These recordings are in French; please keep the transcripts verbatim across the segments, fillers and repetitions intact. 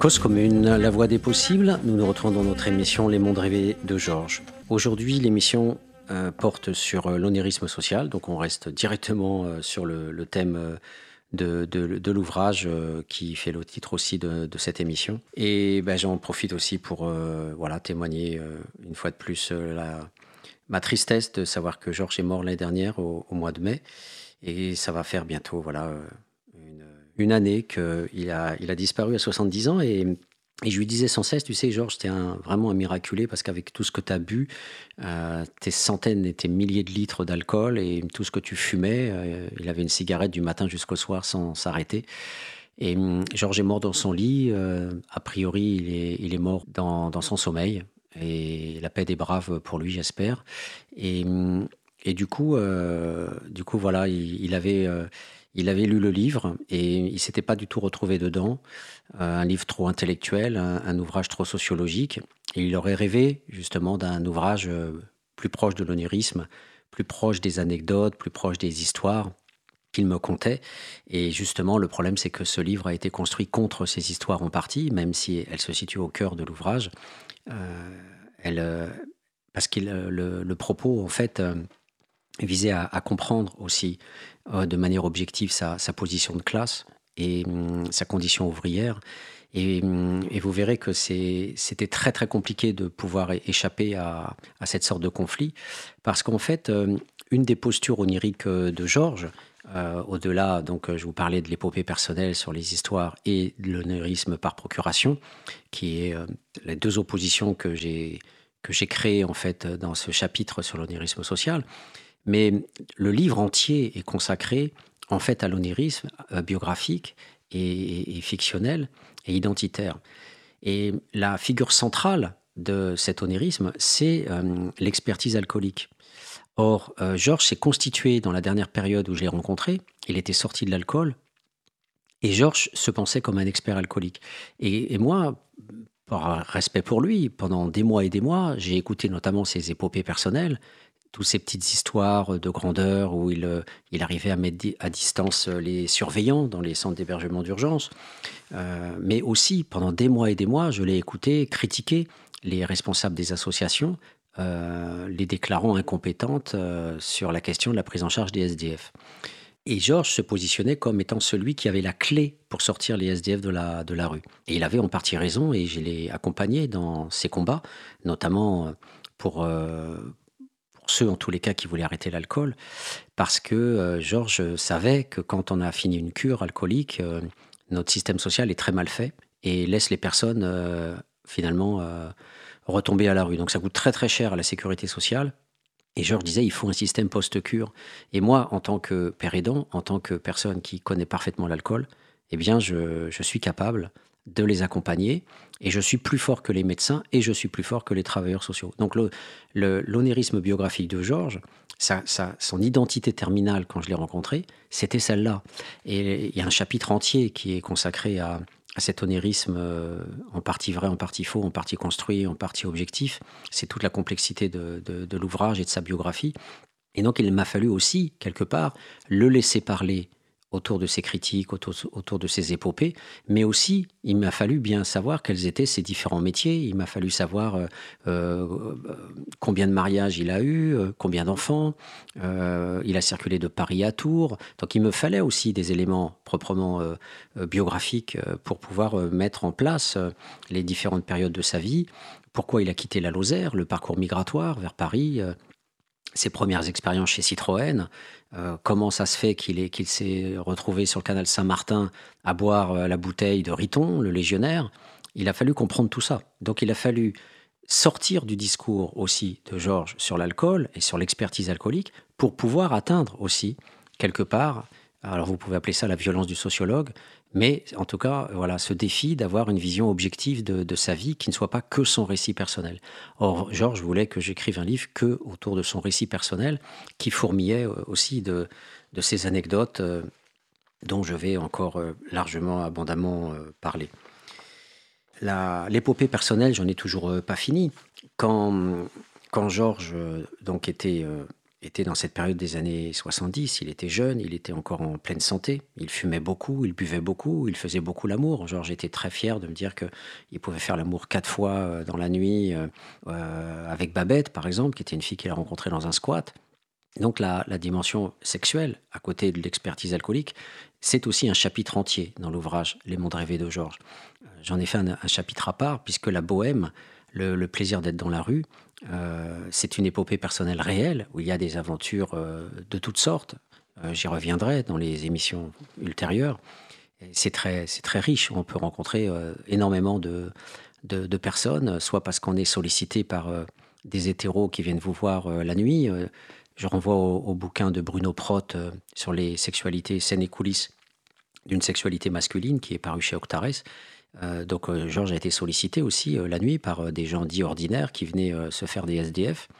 Cause commune, la voie des possibles, nous nous retrouvons dans notre émission Les mondes rêvés de Georges. Aujourd'hui, l'émission euh, porte sur euh, l'onirisme social, donc on reste directement euh, sur le, le thème euh, de, de, de l'ouvrage euh, qui fait le titre aussi de, de cette émission. Et ben, j'en profite aussi pour euh, voilà, témoigner euh, une fois de plus euh, la, ma tristesse de savoir que Georges est mort l'année dernière au, au mois de mai. Et ça va faire bientôt voilà, euh, une, une année qu'il a, il a disparu à soixante-dix ans. Et, et je lui disais sans cesse, tu sais, Georges, t'es un, vraiment un miraculé parce qu'avec tout ce que tu as bu, euh, tes centaines et tes milliers de litres d'alcool et tout ce que tu fumais, euh, il avait une cigarette du matin jusqu'au soir sans s'arrêter. Et hum, Georges est mort dans son lit. Euh, a priori, il est, il est mort dans, dans son sommeil. Et la paix des braves pour lui, j'espère. Et, hum, et du coup, euh, du coup, voilà, il, il avait, euh, il avait lu le livre et il s'était pas du tout retrouvé dedans. Euh, un livre trop intellectuel, un, un ouvrage trop sociologique. Et il aurait rêvé justement d'un ouvrage euh, plus proche de l'onirisme, plus proche des anecdotes, plus proche des histoires qu'il me contait. Et justement, le problème, c'est que ce livre a été construit contre ces histoires en partie, même si elle se situe au cœur de l'ouvrage. Euh, elle, euh, parce que le, le propos, en fait, euh, visait à, à comprendre aussi euh, de manière objective sa, sa position de classe et hum, sa condition ouvrière. Et, hum, et vous verrez que c'est, c'était très très compliqué de pouvoir é- échapper à, à cette sorte de conflit, parce qu'en fait, euh, une des postures oniriques euh, de Georges, euh, au-delà, donc euh, je vous parlais de l'épopée personnelle sur les histoires et de l'onirisme par procuration, qui est euh, les deux oppositions que j'ai que j'ai créées en fait dans ce chapitre sur l'onirisme social. Mais le livre entier est consacré en fait à l'onirisme euh, biographique et, et- et fictionnel et identitaire. Et la figure centrale de cet onirisme, c'est euh, l'expertise alcoolique. Or, euh, Georges s'est constitué dans la dernière période où je l'ai rencontré. Il était sorti de l'alcool et Georges se pensait comme un expert alcoolique. Et, et moi, par respect pour lui, pendant des mois et des mois, j'ai écouté notamment ses épopées personnelles, toutes ces petites histoires de grandeur où il, euh, il arrivait à mettre di- à distance euh, les surveillants dans les centres d'hébergement d'urgence. Euh, mais aussi, pendant des mois et des mois, je l'ai écouté critiquer les responsables des associations, euh, les déclarant incompétentes euh, sur la question de la prise en charge des S D F. Et Georges se positionnait comme étant celui qui avait la clé pour sortir les S D F de la, de la rue. Et il avait en partie raison, et je l'ai accompagné dans ses combats, notamment euh, pour, euh, pour ceux, en tous les cas, qui voulaient arrêter l'alcool, parce que euh, Georges savait que quand on a fini une cure alcoolique, euh, notre système social est très mal fait et laisse les personnes euh, finalement euh, retomber à la rue. Donc ça coûte très très cher à la sécurité sociale. Et Georges disait, il faut un système post-cure. Et moi, en tant que père aidant, en tant que personne qui connaît parfaitement l'alcool, eh bien, je, je suis capable de les accompagner. Et je suis plus fort que les médecins et je suis plus fort que les travailleurs sociaux. Donc, le, le- l'onérisme biographique de Georges, sa- sa- son identité terminale, quand je l'ai rencontré, c'était celle-là. Et il y a un chapitre entier qui est consacré à, à cet onérisme, euh, en partie vrai, en partie faux, en partie construit, en partie objectif. C'est toute la complexité de, de- de l'ouvrage et de sa biographie. Et donc, il m'a fallu aussi, quelque part, le laisser parler autour de ses critiques, autour, autour de ses épopées, mais aussi, il m'a fallu bien savoir quels étaient ses différents métiers. Il m'a fallu savoir euh, euh, combien de mariages il a eu, euh, combien d'enfants. Euh, il a circulé de Paris à Tours. Donc, il me fallait aussi des éléments proprement euh, euh, biographiques euh, pour pouvoir euh, mettre en place euh, les différentes périodes de sa vie. Pourquoi il a quitté la Lozère, le parcours migratoire vers Paris, euh, ses premières expériences chez Citroën, euh, comment ça se fait qu'il est, qu'il s'est retrouvé sur le canal Saint-Martin à boire euh, la bouteille de Riton, le légionnaire. Il a fallu comprendre tout ça. Donc il a fallu sortir du discours aussi de Georges sur l'alcool et sur l'expertise alcoolique pour pouvoir atteindre aussi, quelque part, alors vous pouvez appeler ça la violence du sociologue, mais en tout cas, voilà, ce défi d'avoir une vision objective de, de sa vie qui ne soit pas que son récit personnel. Or, Georges voulait que j'écrive un livre que autour de son récit personnel, qui fourmillait euh, aussi de, de ces anecdotes euh, dont je vais encore euh, largement, abondamment euh, parler. La- l'épopée personnelle, j'en ai toujours euh, pas fini. Quand, quand Georges euh, donc était, euh, était dans cette période des années soixante-dix, il était jeune, il était encore en pleine santé, il fumait beaucoup, il buvait beaucoup, il faisait beaucoup l'amour. Genre, j'étais très fier de me dire qu'il pouvait faire l'amour quatre fois euh, dans la nuit euh, euh, avec Babette, par exemple, qui était une fille qu'il a rencontrée dans un squat. Donc la, la dimension sexuelle, à côté de l'expertise alcoolique, c'est aussi un chapitre entier dans l'ouvrage Les mondes rêvés de Georges. Euh, J'en ai fait un, un chapitre à part, puisque la bohème, le, le plaisir d'être dans la rue, euh, c'est une épopée personnelle réelle, où il y a des aventures euh, de toutes sortes. Euh, J'y reviendrai dans les émissions ultérieures. Et C'est très, c'est très riche, on peut rencontrer euh, énormément de, de, de personnes, soit parce qu'on est sollicité par euh, des hétéros qui viennent vous voir euh, la nuit. euh, je renvoie au, au bouquin de Bruno Proth euh, sur les sexualités, scènes et coulisses d'une sexualité masculine qui est paru chez Octares. Euh, donc euh, Georges a été sollicité aussi euh, la nuit par euh, des gens dits ordinaires qui venaient euh, se faire des S D F,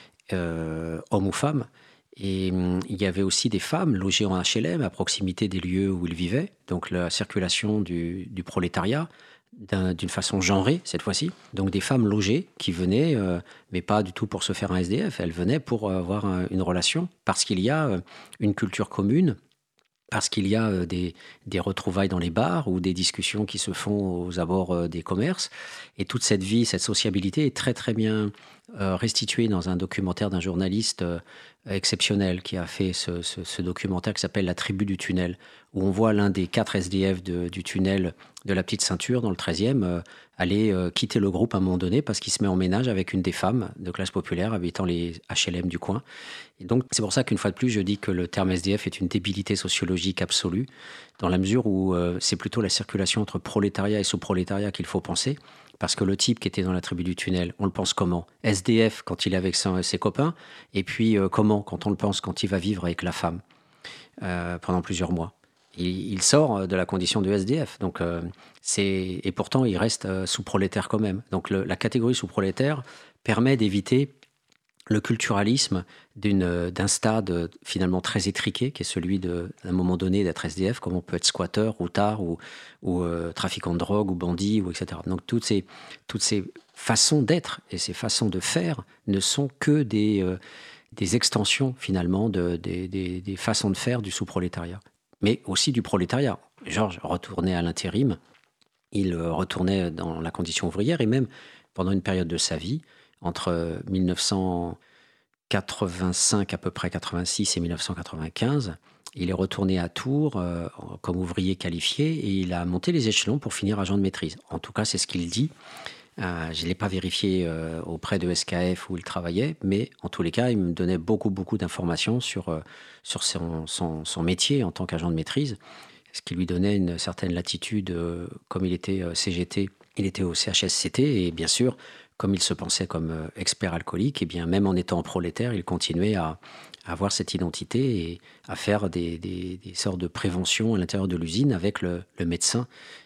euh, hommes ou femmes. Et hum, il y avait aussi des femmes logées en H L M à proximité des lieux où ils vivaient. Donc la circulation du, du prolétariat d'un- d'une façon genrée cette fois-ci. Donc des femmes logées qui venaient, euh, mais pas du tout pour se faire un S D F, elles venaient pour avoir un- une relation parce qu'il y a euh, une culture commune, parce qu'il y a euh, des, des retrouvailles dans les bars ou des discussions qui se font aux abords euh, des commerces. Et toute cette vie, cette sociabilité est très très bien euh, restituée dans un documentaire d'un journaliste euh, exceptionnel qui a fait ce, ce- ce documentaire qui s'appelle La tribu du tunnel, où on voit l'un des quatre S D F de- du tunnel de la petite ceinture dans le treizième euh, aller euh, quitter le groupe à un moment donné parce qu'il se met en ménage avec une des femmes de classe populaire habitant les H L M du coin. Et donc, c'est pour ça qu'une fois de plus, je dis que le terme S D F est une débilité sociologique absolue, dans la mesure où euh, c'est plutôt la circulation entre prolétariat et sous-prolétariat qu'il faut penser. Parce que le type qui était dans la tribu du tunnel, on le pense comment? S D F quand il est avec son- ses copains, et puis euh, comment quand on le pense quand il va vivre avec la femme euh, pendant plusieurs mois. Il, il sort euh, de la condition de S D F, donc euh, c'est et pourtant il reste euh, sous-prolétaire quand même. Donc le- la catégorie sous-prolétaire permet d'éviter le culturalisme d'une, euh, d'un stade euh, finalement très étriqué, qui est celui de, à un moment donné d'être S D F, comme on peut être squatteur, routard, ou, ou euh, trafiquant de drogue, ou bandit, ou et cetera. Donc toutes ces, toutes ces façons d'être et ces façons de faire ne sont que des, euh, des extensions finalement de, des, des- des façons de faire du sous-prolétariat, mais aussi du prolétariat. Georges retournait à l'intérim, il euh, retournait dans la condition ouvrière, et même pendant une période de sa vie, entre mille neuf cent quatre-vingt-cinq à peu près quatre-vingt-six et mille neuf cent quatre-vingt-quinze. Il est retourné à Tours euh, comme ouvrier qualifié et il a monté les échelons pour finir agent de maîtrise. En tout cas, c'est ce qu'il dit. Euh, je ne l'ai pas vérifié euh, auprès de S K F où il travaillait, mais en tous les cas, il me donnait beaucoup, beaucoup d'informations sur, euh, sur son, son, son métier en tant qu'agent de maîtrise, ce qui lui donnait une certaine latitude, euh, comme il était euh, C G T, il était au C H S C T, et bien sûr, comme il se pensait comme euh, expert alcoolique, et bien même en étant prolétaire, il continuait à, à avoir cette identité et à faire des, des- des sortes de prévention à l'intérieur de l'usine avec le, le médecin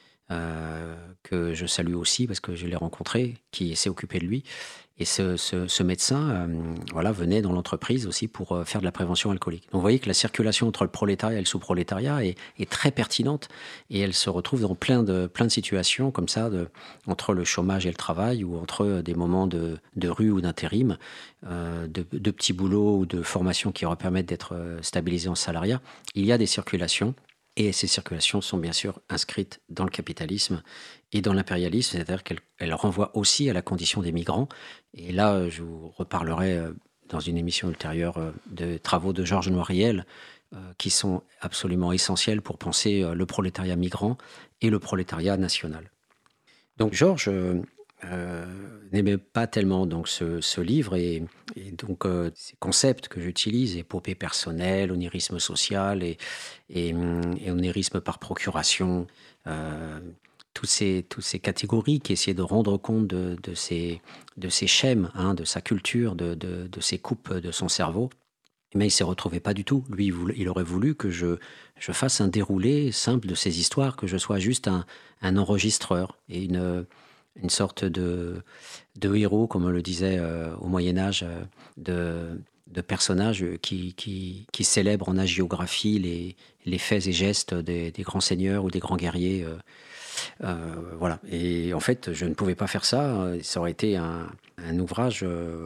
euh, que je salue aussi parce que je l'ai rencontré, qui s'est occupé de lui. Et ce, ce- ce médecin euh, voilà, venait dans l'entreprise aussi pour euh, faire de la prévention alcoolique. Donc vous voyez que la circulation entre le prolétariat et le sous-prolétariat est, est très pertinente et elle se retrouve dans plein de, plein de situations comme ça, de, entre le chômage et le travail ou entre des moments de, de rue ou d'intérim, euh, de, de petits boulots ou de formations qui leur permettent d'être euh, stabilisés en salariat. Il y a des circulations. Et ces circulations sont bien sûr inscrites dans le capitalisme et dans l'impérialisme, c'est-à-dire qu'elles elles renvoient aussi à la condition des migrants. Et là, euh, je vous reparlerai euh, dans une émission ultérieure euh, de travaux de Georges Noiriel euh, qui sont absolument essentiels pour penser euh, le prolétariat migrant et le prolétariat national. Donc Georges euh, euh, n'aimait pas tellement donc ce, ce livre et, et donc euh, ces concepts que j'utilise, épopée personnelle, onirisme social et, et, hum, et onirisme par procuration, euh, toutes ces, toutes ces catégories qui essayaient de rendre compte de, de ces, de ces schèmes, hein, de sa culture, de, de, de ces coupes de son cerveau. Mais il s'est retrouvé pas du tout. Lui, il, voulait- il aurait voulu que je, je fasse un déroulé simple de ces histoires, que je sois juste un, un enregistreur et une, une sorte de, de héros, comme on le disait euh, au Moyen Âge, euh, de, de personnages qui, qui, qui célèbrent en hagiographie les, les faits et gestes des, des grands seigneurs ou des grands guerriers. euh, euh, voilà. Et en fait, je ne pouvais pas faire ça. Ça aurait été un, un ouvrage euh,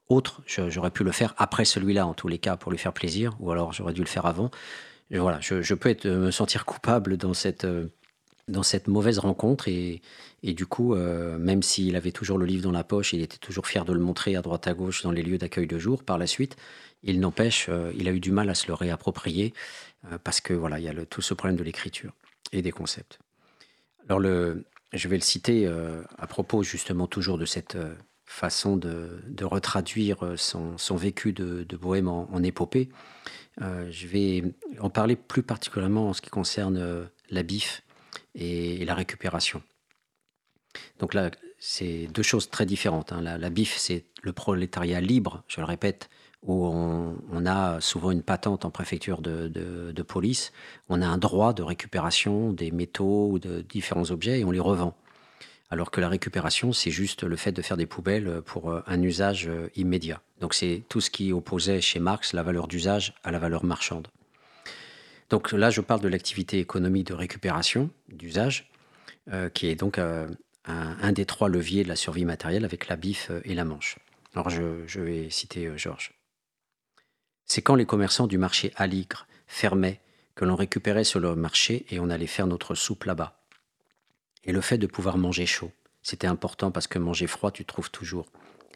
autre, je- j'aurais pu le faire après celui-là, en tous les cas, pour lui faire plaisir, ou alors j'aurais dû le faire avant. Et voilà, je, je peux être, me sentir coupable dans cette, euh, dans cette mauvaise rencontre, et, et du coup, euh, même s'il avait toujours le livre dans la poche, il était toujours fier de le montrer à droite à gauche dans les lieux d'accueil de jour par la suite, il n'empêche, euh, il a eu du mal à se le réapproprier, euh, parce que voilà, il y a le- tout ce problème de l'écriture et des concepts. Alors, le, je vais le citer euh, à propos justement toujours de cette euh, façon de, de retraduire euh, son, son vécu de, de bohème en, en épopée. Euh, je vais en parler plus particulièrement en ce qui concerne euh, la bif et, et la récupération. Donc là, c'est deux choses très différentes, hein. La, la bif, c'est le prolétariat libre, je le répète, où on, on a souvent une patente en préfecture de, de- de police. On a un droit de récupération des métaux ou de différents objets et on les revend. Alors que la récupération, c'est juste le fait de faire des poubelles pour euh, un usage euh, immédiat. Donc c'est tout ce qui opposait chez Marx la valeur d'usage à la valeur marchande. Donc là, je parle de l'activité économique de récupération, d'usage, euh, qui est donc euh, un, un des trois leviers de la survie matérielle avec la bif euh, et la manche. Alors je, je vais citer euh, Georges. C'est quand les commerçants du marché Aligre fermaient que l'on récupérait sur le marché et on allait faire notre soupe là-bas. Et le fait de pouvoir manger chaud, c'était important parce que manger froid, tu trouves toujours.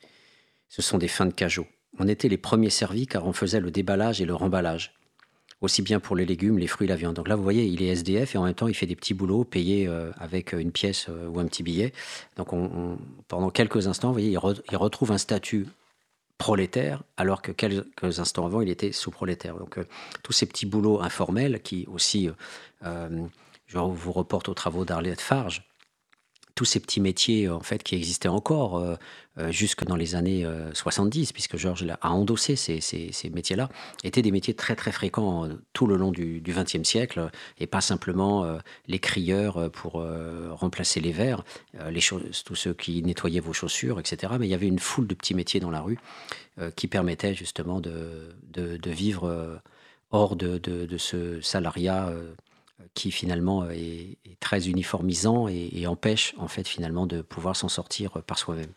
Ce sont des fins de cajot. On était les premiers servis car on faisait le déballage et le remballage, aussi bien pour les légumes, les fruits, la viande. Donc là, vous voyez, il est S D F et en même temps, il fait des petits boulots payés euh, avec une pièce euh, ou un petit billet. Donc on, on- pendant quelques instants, vous voyez, il, re- il retrouve un statut prolétaire, alors que quelques instants avant, il était sous-prolétaire. Donc euh, tous ces petits boulots informels qui aussi, euh, euh, je vous reporte aux travaux d'Arlette Farge, tous ces petits métiers en fait qui existaient encore euh, euh, jusque dans les années euh, soixante-dix, puisque Georges a endossé ces, ces- ces métiers-là, étaient des métiers très très fréquents euh, tout le long du XXe siècle, et pas simplement euh, les crieurs euh, pour euh, remplacer les verres, euh, les choses- tous ceux qui nettoyaient vos chaussures, et cetera. Mais il y avait une foule de petits métiers dans la rue euh, qui permettaient justement de, de- de vivre euh, hors de, de- de ce salariat euh, qui finalement est, est très uniformisant et, et empêche en fait finalement de pouvoir s'en sortir par soi-même.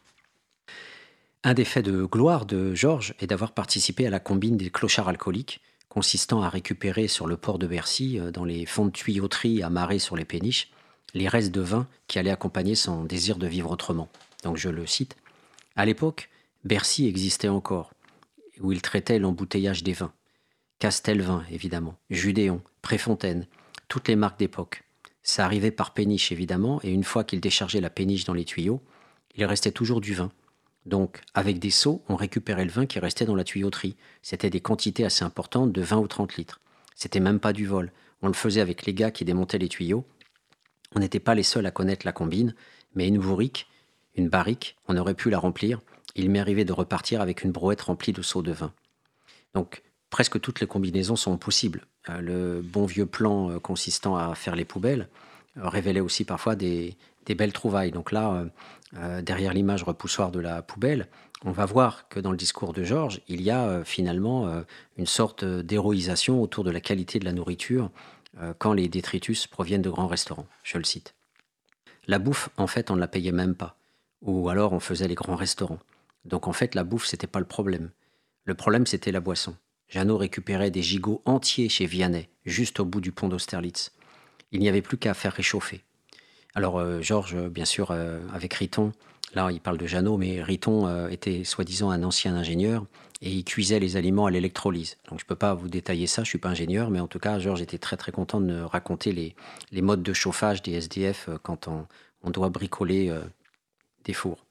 Un des faits de gloire de Georges est d'avoir participé à la combine des clochards alcooliques, consistant à récupérer sur le port de Bercy, euh, dans les fonds de tuyauterie amarrés sur les péniches, les restes de vin qui allaient accompagner son désir de vivre autrement. Donc je le cite. À l'époque, Bercy existait encore, où il traitait l'embouteillage des vins. Castelvin, évidemment, Judéon, Préfontaine, toutes les marques d'époque. Ça arrivait par péniche, évidemment, et une fois qu'il déchargeait la péniche dans les tuyaux, il restait toujours du vin. Donc, avec des seaux, on récupérait le vin qui restait dans la tuyauterie. C'était des quantités assez importantes de vingt ou trente litres. C'était même pas du vol. On le faisait avec les gars qui démontaient les tuyaux. On n'était pas les seuls à connaître la combine, mais une bourrique, une barrique, on aurait pu la remplir. Il m'est arrivé de repartir avec une brouette remplie de seaux de vin. Donc, presque toutes les combinaisons sont possibles. Euh, le bon vieux plan euh, consistant à faire les poubelles euh, révélait aussi parfois des, des belles trouvailles. Donc là, euh, euh, derrière l'image repoussoire de la poubelle, on va voir que dans le discours de Georges, il y a euh, finalement euh, une sorte d'héroïsation autour de la qualité de la nourriture euh, quand les détritus proviennent de grands restaurants. Je le cite. La bouffe, en fait, on ne la payait même pas. Ou alors on faisait les grands restaurants. Donc en fait, la bouffe, c'était pas le problème. Le problème, c'était la boisson. Jeannot récupérait des gigots entiers chez Vianney, juste au bout du pont d'Austerlitz. Il n'y avait plus qu'à faire réchauffer. Alors, euh, Georges, euh, bien sûr, euh, avec Riton, là, il parle de Jeannot, mais Riton euh, était soi-disant un ancien ingénieur et il cuisait les aliments à l'électrolyse. Donc, je ne peux pas vous détailler ça, je ne suis pas ingénieur, mais en tout cas, Georges était très très content de me raconter les, les modes de chauffage des S D F euh, quand on, on doit bricoler euh, des fours.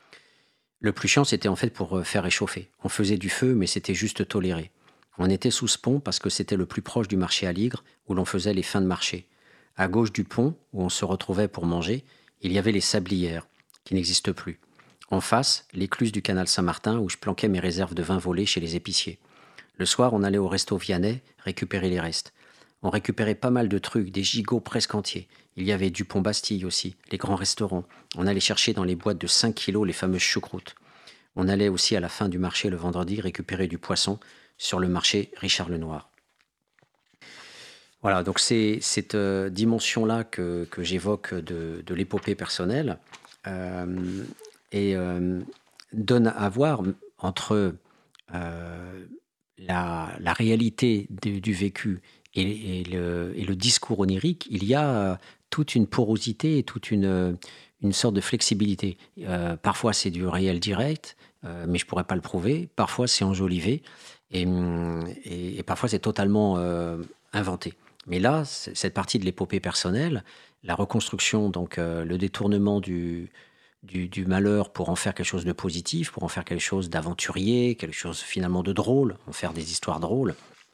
Le plus chiant, c'était en fait pour euh, faire réchauffer. On faisait du feu, mais c'était juste toléré. On était sous ce pont parce que c'était le plus proche du marché à Ligre, où l'on faisait les fins de marché. À gauche du pont, où on se retrouvait pour manger, il y avait les sablières, qui n'existent plus. En face, l'écluse du canal Saint-Martin, où je planquais mes réserves de vin volés chez les épiciers. Le soir, on allait au resto Vianney récupérer les restes. On récupérait pas mal de trucs, des gigots presque entiers. Il y avait Dupont-Bastille aussi, les grands restaurants. On allait chercher dans les boîtes de cinq kilos les fameuses choucroutes. On allait aussi à la fin du marché le vendredi récupérer du poisson sur le marché Richard Lenoir. Voilà, donc c'est cette euh, dimension-là que, que j'évoque de, de l'épopée personnelle euh, et euh, donne à voir entre euh, la, la réalité du, du vécu et, et le, et le discours onirique, il y a euh, toute une porosité et toute une, une sorte de flexibilité. Euh, parfois, c'est du réel direct, euh, mais je ne pourrais pas le prouver. Parfois, c'est enjolivé. Et, hum, et- et parfois, c'est totalement euh, inventé. Mais là, c- cette partie de l'épopée personnelle, la reconstruction, donc euh, le détournement du, du, du malheur pour en faire quelque chose de positif, pour en faire quelque chose d'aventurier, quelque chose finalement de drôle, en faire des histoires drôles,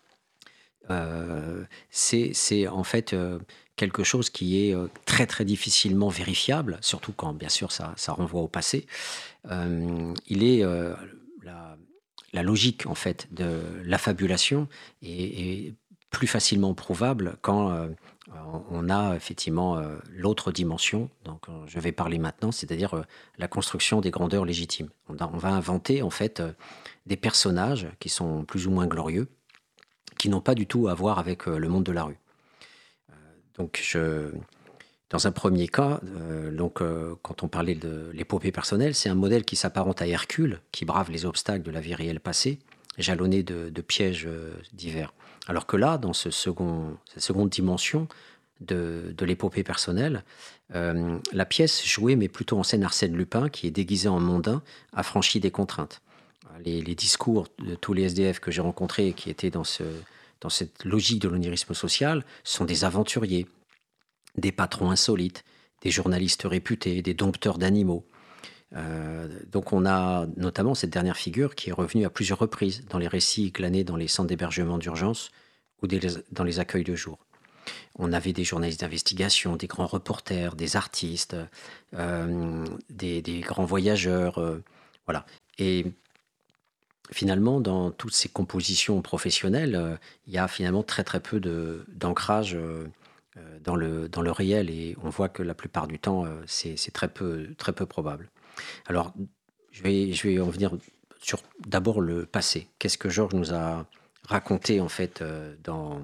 euh, c'est c'est en fait euh, quelque chose qui est euh, très très difficilement vérifiable, surtout quand bien sûr ça, ça renvoie au passé. Euh, il est euh, la, la logique en fait de l'affabulation est, est plus facilement prouvable quand euh, on a effectivement euh, l'autre dimension. Donc, euh, je vais parler maintenant, c'est-à-dire euh, la construction des grandeurs légitimes. On, a- on va inventer en fait euh, des personnages qui sont plus ou moins glorieux, qui n'ont pas du tout à voir avec euh, le monde de la rue. Donc, je, dans un premier cas, euh, donc, euh, quand on parlait de l'épopée personnelle, c'est un modèle qui s'apparente à Hercule, qui brave les obstacles de la vie réelle passée, jalonné de, de pièges euh, divers. Alors que là, dans ce second, cette seconde dimension de, de l'épopée personnelle, euh, la pièce jouée, mais plutôt en scène Arsène Lupin, qui est déguisé en mondain, affranchi des contraintes. Les, les discours de tous les S D F que j'ai rencontrés qui étaient dans, ce, dans cette logique de l'onirisme social sont des aventuriers, des patrons insolites, des journalistes réputés, des dompteurs d'animaux. Euh, donc on a notamment cette dernière figure qui est revenue à plusieurs reprises dans les récits glanés dans les centres d'hébergement d'urgence ou des- dans les accueils de jour. On avait des journalistes d'investigation, des grands reporters, des artistes, euh, des, des grands voyageurs, euh, voilà. Et finalement, dans toutes ces compositions professionnelles, euh, il y a finalement très très peu de- d'ancrage euh, euh, dans le, dans le réel et on voit que la plupart du temps, euh, c'est c'est très peu, très peu probable. Alors, je vais, je vais en venir sur d'abord le passé. Qu'est-ce que Georges nous a raconté en fait euh, dans,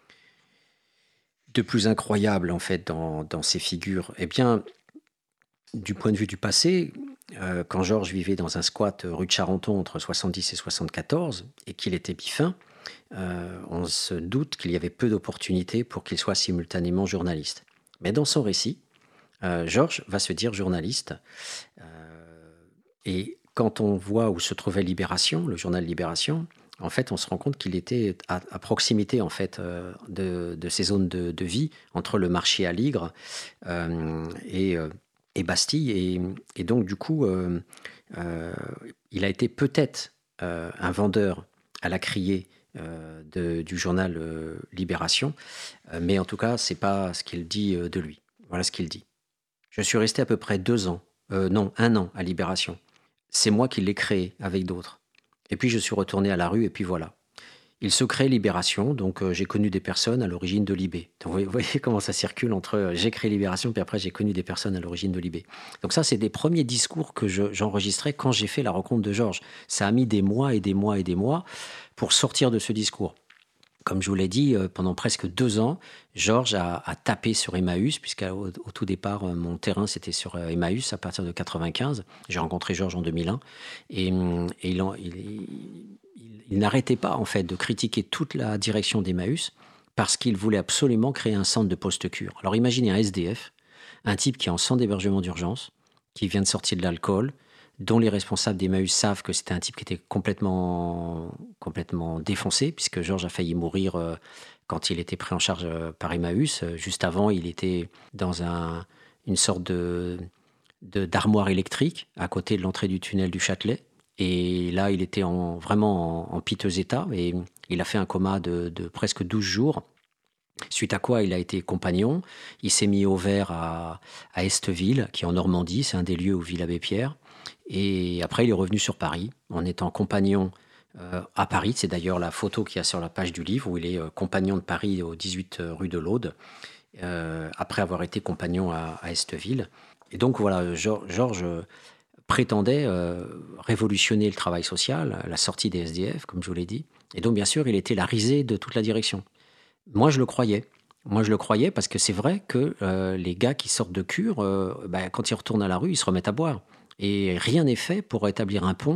de plus incroyable en fait dans, dans ces figures? Eh bien, du point de vue du passé, euh, quand Georges vivait dans un squat rue de Charenton entre soixante-dix et soixante-quatorze et qu'il était bifin, euh, on se doute qu'il y avait peu d'opportunités pour qu'il soit simultanément journaliste. Mais dans son récit, euh, Georges va se dire journaliste. euh, et quand on voit où se trouvait Libération, le journal Libération, en fait, on se rend compte qu'il était à, à proximité en fait euh, de, de ces zones de, de vie entre le marché à Ligre euh, et, euh, et Bastille. Et, et donc, du coup, euh, euh, il a été peut-être euh, un vendeur à la criée euh, de- du journal euh, Libération, euh, mais en tout cas, c'est pas ce qu'il dit euh, de lui. Voilà ce qu'il dit. Je suis resté à peu près deux ans, euh, non, un an à Libération. C'est moi qui l'ai créé avec d'autres. Et puis je suis retourné à la rue et puis voilà. Il se crée Libération, donc euh, j'ai connu des personnes à l'origine de Libé. Donc vous voyez comment ça circule entre euh, j'ai créé Libération, puis après j'ai connu des personnes à l'origine de Libé. Donc ça, c'est des premiers discours que je- j'enregistrais quand j'ai fait la rencontre de Georges. Ça a mis des mois et des mois et des mois pour sortir de ce discours. Comme je vous l'ai dit, euh, pendant presque deux ans, Georges a, a tapé sur Emmaüs, puisqu'au au tout départ, euh, mon terrain, c'était sur euh, Emmaüs à partir de quatre-vingt-quinze. J'ai rencontré Georges en deux mille un. Et, hum, et il, en- il- il- il- il n'arrêtait pas, en fait, de critiquer toute la direction d'Emmaüs parce qu'il voulait absolument créer un centre de post-cure. Alors imaginez un S D F, un type qui est en centre d'hébergement d'urgence, qui vient de sortir de l'alcool, dont les responsables d'Emmaüs savent que c'était un type qui était complètement, complètement défoncé, puisque Georges a failli mourir euh, quand il était pris en charge euh, par Emmaüs. Euh, Juste avant, il était dans un, une sorte de, de- d'armoire électrique à côté de l'entrée du tunnel du Châtelet. Et là, il était en, vraiment en, en piteux état et il a fait un coma de, de presque douze jours. Suite à quoi il a été compagnon. Il s'est mis au vert à, à Esteville, qui est en Normandie, c'est un des lieux où vit l'abbé Pierre. Et après, il est revenu sur Paris en étant compagnon euh, à Paris. C'est d'ailleurs la photo qu'il y a sur la page du livre où il est euh, compagnon de Paris au dix-huit rue de l'Aude, euh, après avoir été compagnon à, à Esteville. Et donc voilà, Geor- Georges euh, prétendait euh, révolutionner le travail social, la sortie des S D F, comme je vous l'ai dit. Et donc, bien sûr, il était la risée de toute la direction. Moi, je le croyais. Moi, je le croyais parce que c'est vrai que euh, les gars qui sortent de cure, euh, bah, quand ils retournent à la rue, ils se remettent à boire. Et rien n'est fait pour établir un pont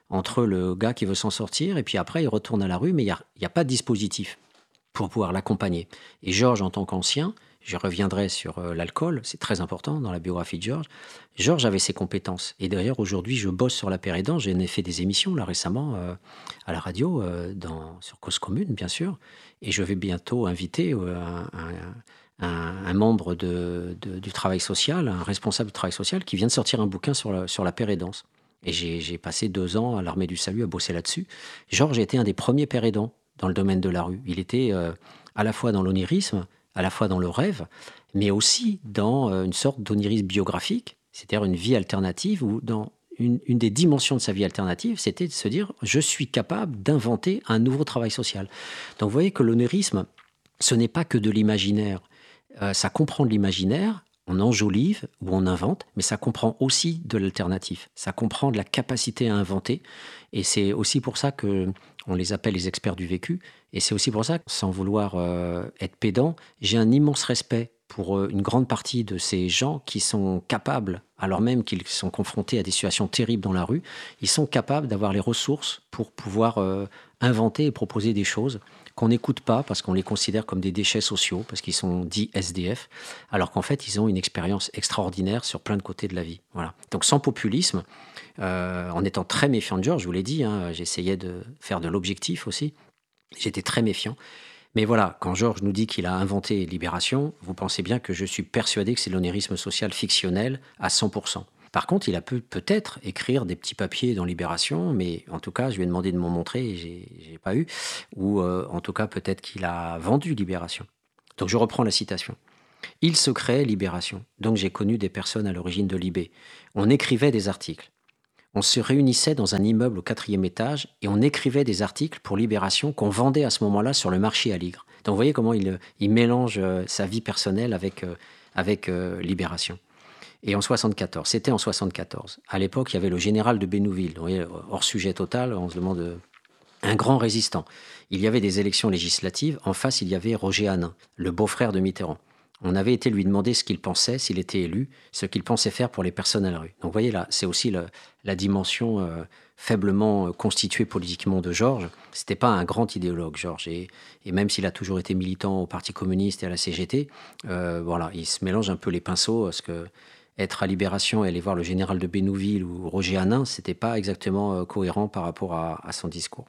entre le gars qui veut s'en sortir et puis après il retourne à la rue, mais il n'y a, il y a pas de dispositif pour pouvoir l'accompagner. Et Georges, en tant qu'ancien, je reviendrai sur euh, l'alcool, c'est très important dans la biographie de Georges. Georges avait ses compétences. Et d'ailleurs, aujourd'hui, je bosse sur la pérédance. J'en ai fait des émissions là récemment euh, à la radio, euh, dans, sur Cause Commune, bien sûr. Et je vais bientôt inviter euh, un, un, un, un membre de, de, du travail social, un responsable du travail social, qui vient de sortir un bouquin sur la, sur la pérédance. Et j'ai, j'ai passé deux ans à l'Armée du Salut à bosser là-dessus. Georges était un des premiers pères aidants dans le domaine de la rue. Il était euh, à la fois dans l'onirisme, à la fois dans le rêve, mais aussi dans euh, une sorte d'onirisme biographique, c'est-à-dire une vie alternative, où dans une, une des dimensions de sa vie alternative, c'était de se dire « je suis capable d'inventer un nouveau travail social ». Donc vous voyez que l'onirisme, ce n'est pas que de l'imaginaire. Euh, ça comprend de l'imaginaire, on enjolive ou on invente, mais ça comprend aussi de l'alternatif. Ça comprend de la capacité à inventer. Et c'est aussi pour ça que on les appelle les experts du vécu. Et c'est aussi pour ça que, sans vouloir euh, être pédant, j'ai un immense respect pour euh, une grande partie de ces gens qui sont capables, alors même qu'ils sont confrontés à des situations terribles dans la rue, ils sont capables d'avoir les ressources pour pouvoir euh, inventer et proposer des choses qu'on n'écoute pas parce qu'on les considère comme des déchets sociaux, parce qu'ils sont dits S D F, alors qu'en fait, ils ont une expérience extraordinaire sur plein de côtés de la vie. Voilà. Donc sans populisme, euh, en étant très méfiant de Georges, je vous l'ai dit, hein, j'essayais de faire de l'objectif aussi, j'étais très méfiant. Mais voilà, quand Georges nous dit qu'il a inventé Libération, vous pensez bien que je suis persuadé que c'est l'onirisme social fictionnel à cent pour cent. Par contre, il a pu peut-être écrire des petits papiers dans Libération, mais en tout cas, je lui ai demandé de m'en montrer et j'ai, j'ai pas eu. Ou euh, en tout cas, peut-être qu'il a vendu Libération. Donc je reprends la citation. Il se créait Libération. Donc j'ai connu des personnes à l'origine de Libé. On écrivait des articles. On se réunissait dans un immeuble au quatrième étage et on écrivait des articles pour Libération qu'on vendait à ce moment-là sur le marché à Ligre. Donc vous voyez comment il, il mélange euh, sa vie personnelle avec, euh, avec euh, Libération. Et en soixante-quatorze, c'était en soixante-quatorze. À l'époque, il y avait le général de Bénouville. Vous voyez, hors sujet total, on se demande euh, un grand résistant. Il y avait des élections législatives. En face, il y avait Roger Hanin, le beau-frère de Mitterrand. On avait été lui demander ce qu'il pensait, s'il était élu, ce qu'il pensait faire pour les personnes à la rue. Donc vous voyez là, c'est aussi le, la dimension euh, faiblement constituée politiquement de Georges. C'était pas un grand idéologue, Georges. Et, et même s'il a toujours été militant au Parti communiste et à la C G T, euh, voilà, il se mélange un peu les pinceaux, parce que être à Libération et aller voir le général de Bénouville ou Roger Hanin, c'était pas exactement euh, cohérent par rapport à, à son discours.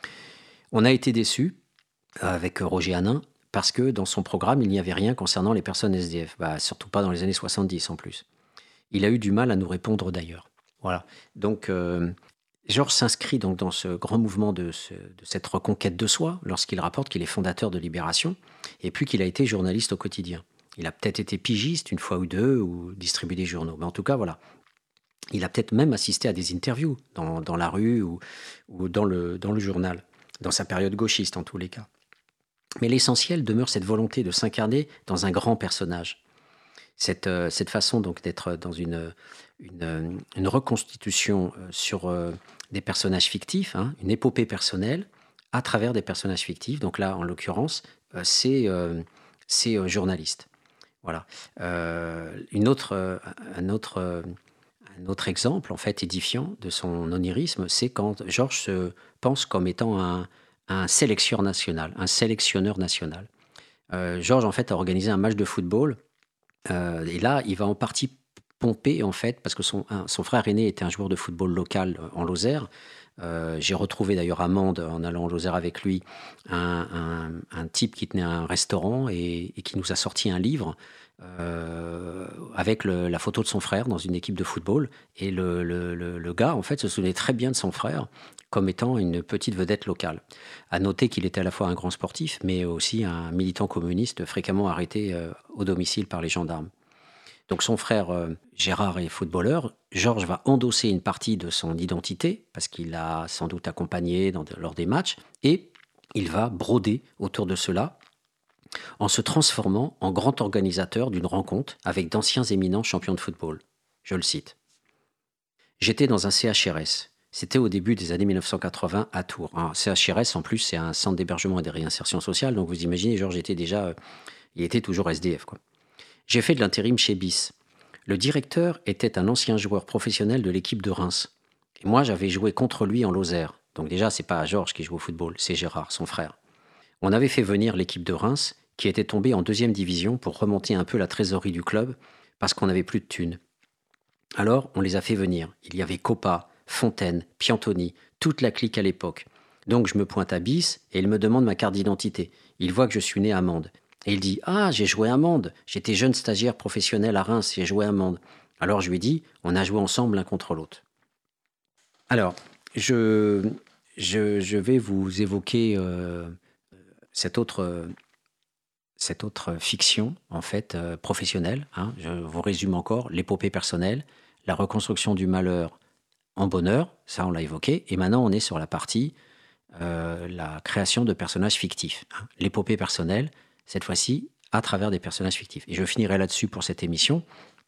On a été déçus avec Roger Hanin, parce que dans son programme, il n'y avait rien concernant les personnes S D F. Bah, surtout pas dans les années soixante-dix en plus. Il a eu du mal à nous répondre d'ailleurs. Voilà. Donc, euh, Georges s'inscrit donc dans ce grand mouvement de, ce, de cette reconquête de soi lorsqu'il rapporte qu'il est fondateur de Libération et puis qu'il a été journaliste au quotidien. Il a peut-être été pigiste une fois ou deux ou distribué des journaux. Mais en tout cas, voilà. Il a peut-être même assisté à des interviews dans, dans la rue ou, ou dans, le, dans le journal, dans sa période gauchiste en tous les cas. Mais l'essentiel demeure cette volonté de s'incarner dans un grand personnage. Cette, euh, cette façon donc d'être dans une, une, une reconstitution sur euh, des personnages fictifs, hein, une épopée personnelle à travers des personnages fictifs. Donc là, en l'occurrence, euh, c'est, euh, c'est euh, journaliste. Voilà. Euh, une autre, euh, un, autre, euh, un autre exemple, en fait, édifiant de son onirisme, c'est quand Georges se pense comme étant un un sélectionneur national, un sélectionneur national. Euh, Georges, en fait, a organisé un match de football, euh, et là, il va en partie pomper, en fait, parce que son, un, son frère aîné était un joueur de football local en Lozère. Euh, j'ai retrouvé d'ailleurs à Mende, en allant en Lozère avec lui, un, un, un type qui tenait un restaurant et, et qui nous a sorti un livre euh, avec le, la photo de son frère dans une équipe de football. Et le, le, le, le gars, en fait, se souvenait très bien de son frère comme étant une petite vedette locale. À noter qu'il était à la fois un grand sportif, mais aussi un militant communiste fréquemment arrêté euh, au domicile par les gendarmes. Donc son frère euh, Gérard est footballeur. Georges va endosser une partie de son identité, parce qu'il l'a sans doute accompagné dans de, lors des matchs, et il va broder autour de cela, en se transformant en grand organisateur d'une rencontre avec d'anciens éminents champions de football. Je le cite. « J'étais dans un C H R S. C'était au début des années mille neuf cent quatre-vingts à Tours. Un C H R S, en plus, c'est un centre d'hébergement et de réinsertion sociale. Donc vous imaginez, Georges était déjà... Euh, il était toujours S D F, quoi. J'ai fait de l'intérim chez B I S. Le directeur était un ancien joueur professionnel de l'équipe de Reims. Et moi, j'avais joué contre lui en Lozère. Donc déjà, c'est pas Georges qui joue au football, c'est Gérard, son frère. On avait fait venir l'équipe de Reims, qui était tombée en deuxième division pour remonter un peu la trésorerie du club, parce qu'on n'avait plus de thunes. Alors, on les a fait venir. Il y avait Coppa, Fontaine, Piantoni, toute la clique à l'époque. Donc, je me pointe à Bis et il me demande ma carte d'identité. Il voit que je suis né à Mende. Et il dit « Ah, j'ai joué à Mende. J'étais jeune stagiaire professionnel à Reims, j'ai joué à Mende. » Alors, je lui dis « On a joué ensemble l'un contre l'autre. » Alors, je, je, je vais vous évoquer euh, cette autre... euh, cette autre fiction, en fait, euh, professionnelle. Hein. Je vous résume encore, l'épopée personnelle, la reconstruction du malheur en bonheur, ça on l'a évoqué, et maintenant on est sur la partie, euh, la création de personnages fictifs. Hein. L'épopée personnelle, cette fois-ci, à travers des personnages fictifs. Et je finirai là-dessus pour cette émission.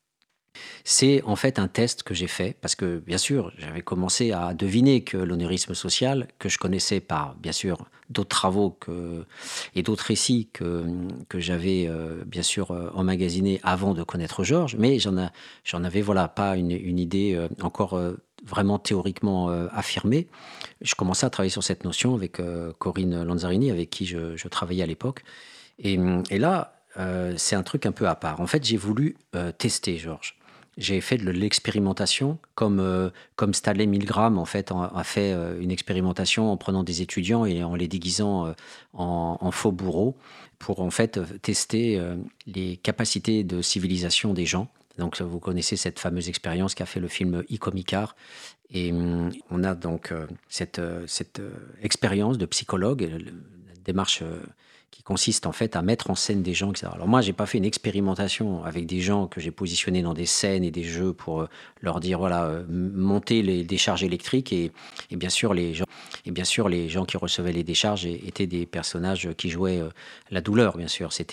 C'est en fait un test que j'ai fait, parce que bien sûr, j'avais commencé à deviner que l'onérisme social, que je connaissais par, bien sûr, d'autres travaux que, et d'autres récits que, que j'avais, euh, bien sûr, euh, emmagasinés avant de connaître Georges, mais j'en, a, j'en avais, voilà, pas une, une idée euh, encore euh, vraiment théoriquement euh, affirmée. Je commençais à travailler sur cette notion avec euh, Corinne Lanzarini, avec qui je, je travaillais à l'époque. Et, et là, euh, c'est un truc un peu à part. En fait, j'ai voulu euh, tester Georges. J'ai fait de l'expérimentation, comme, euh, comme Stanley Milgram en fait, a, a fait euh, une expérimentation en prenant des étudiants et en les déguisant euh, en, en faux bourreaux pour en fait tester euh, les capacités de civilisation des gens. Donc vous connaissez cette fameuse expérience qu'a fait le film Icomicard. Et hum, on a donc euh, cette, euh, cette euh, expérience de psychologue, euh, la démarche euh, qui consiste en fait à mettre en scène des gens, et cetera. Alors moi, j'ai pas fait une expérimentation avec des gens que j'ai positionnés dans des scènes et des jeux pour euh, leur dire voilà, euh, monter les décharges électriques et, et bien sûr les gens et bien sûr les gens qui recevaient les décharges étaient des personnages qui jouaient euh, la douleur, bien sûr. C'était